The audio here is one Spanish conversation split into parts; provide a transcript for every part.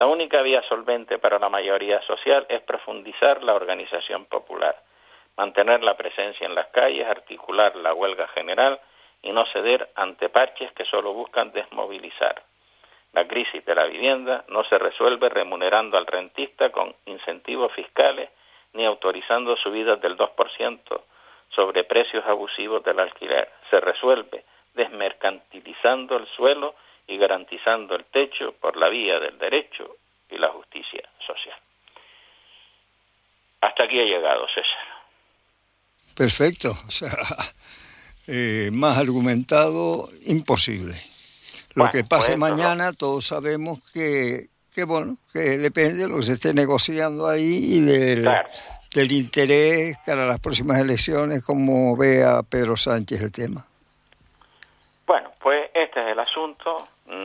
La única vía solvente para la mayoría social es profundizar la organización popular, mantener la presencia en las calles, articular la huelga general y no ceder ante parches que solo buscan desmovilizar. La crisis de la vivienda no se resuelve remunerando al rentista con incentivos fiscales ni autorizando subidas del 2% sobre precios abusivos del alquiler. Se resuelve desmercantilizando el suelo y garantizando el techo por la vía del derecho y la justicia social. Hasta aquí he llegado, César. Perfecto, o sea, más argumentado, imposible. Lo que pase mañana, todos sabemos que depende de lo que se esté negociando ahí y del interés para las próximas elecciones, como vea Pedro Sánchez el tema. Bueno, pues este es el asunto.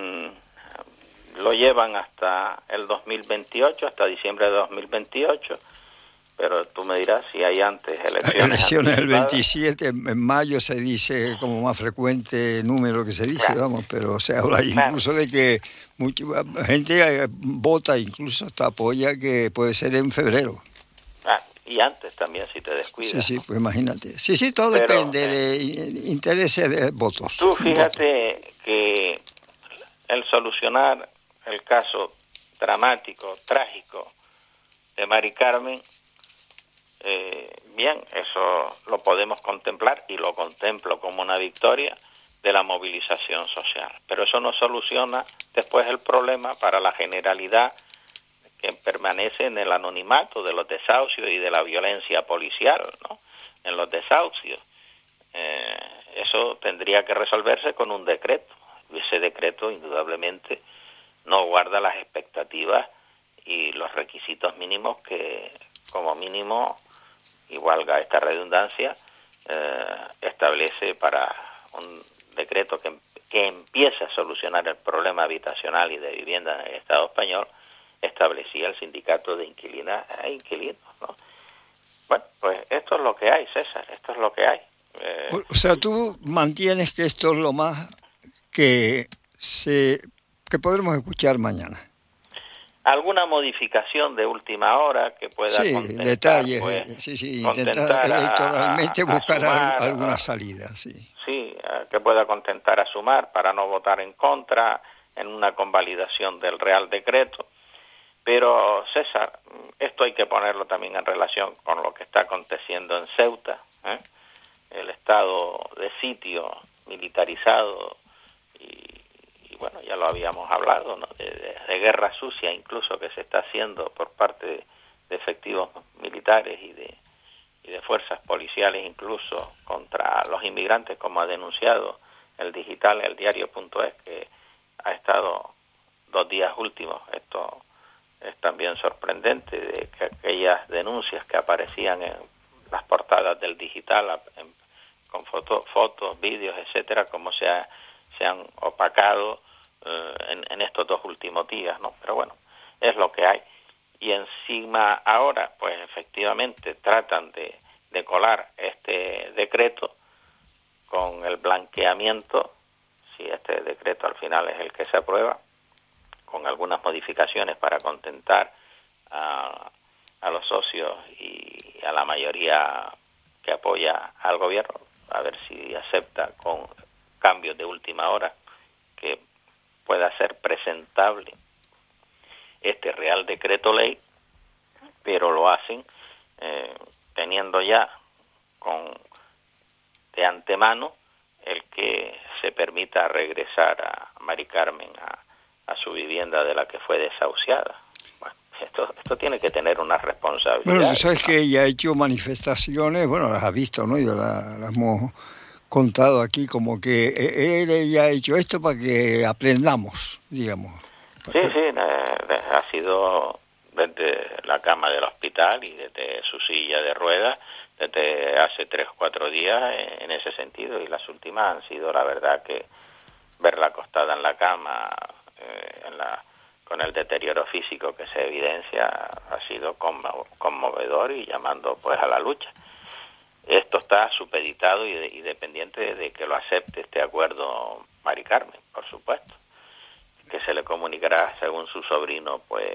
Lo llevan hasta el 2028, hasta diciembre de 2028. Pero tú me dirás si hay antes elecciones el 27, en mayo se dice como más frecuente número que se dice, claro. Vamos, pero se habla incluso de que mucha gente vota, incluso hasta apoya que puede ser en febrero. Y antes también si te descuidas. Sí, pues imagínate. Sí, todo depende de intereses de votos. Tú fíjate que el solucionar el caso dramático, trágico de Mari Carmen, bien, eso lo podemos contemplar y lo contemplo como una victoria de la movilización social. Pero eso no soluciona después el problema para la generalidad que permanece en el anonimato de los desahucios y de la violencia policial, ¿no? En los desahucios. Eso tendría que resolverse con un decreto. Y ese decreto, indudablemente, no guarda las expectativas y los requisitos mínimos que, como mínimo, y valga esta redundancia, establece para un decreto que empiece a solucionar el problema habitacional y de vivienda en el Estado español, establecía el sindicato de inquilinas e inquilinos, ¿no? Bueno, pues esto es lo que hay, César, esto es lo que hay. O sea, tú mantienes que esto es lo más que podremos escuchar mañana. Alguna modificación de última hora que pueda contentar, detalles, pues, intentar electoralmente buscar alguna salida, sí, que pueda contentar a Sumar para no votar en contra en una convalidación del Real Decreto. Pero, César, esto hay que ponerlo también en relación con lo que está aconteciendo en Ceuta, el estado de sitio militarizado y bueno, ya lo habíamos hablado, ¿no? de guerra sucia incluso que se está haciendo por parte de efectivos militares y de fuerzas policiales incluso contra los inmigrantes, como ha denunciado el diario.es, que ha estado 2 días últimos. Esto es también sorprendente, de que aquellas denuncias que aparecían en las portadas del Digital con fotos, vídeos, etcétera, como se han opacado en estos 2 últimos días, ¿no? Pero bueno, es lo que hay. Y encima ahora, pues efectivamente tratan de colar este decreto con el blanqueamiento, si este decreto al final es el que se aprueba, con algunas modificaciones para contentar a los socios y a la mayoría que apoya al gobierno, a ver si acepta con cambios de última hora que pueda ser presentable este Real Decreto Ley, pero lo hacen teniendo ya de antemano el que se permita regresar a Mari Carmen a su vivienda de la que fue desahuciada. Bueno, esto tiene que tener una responsabilidad. Bueno, tú sabes que ella ha hecho manifestaciones, bueno, las has visto, ¿no? Yo las hemos contado aquí, como que ella ha hecho esto para que aprendamos, digamos. Sí, ha sido desde la cama del hospital y desde su silla de ruedas, desde hace 3 o 4 días en ese sentido, y las últimas han sido, la verdad, que verla acostada en la cama, con el deterioro físico que se evidencia, ha sido conmovedor y llamando pues a la lucha. Esto está supeditado y dependiente de que lo acepte este acuerdo Mari Carmen, por supuesto. que se le comunicará según su sobrino, pues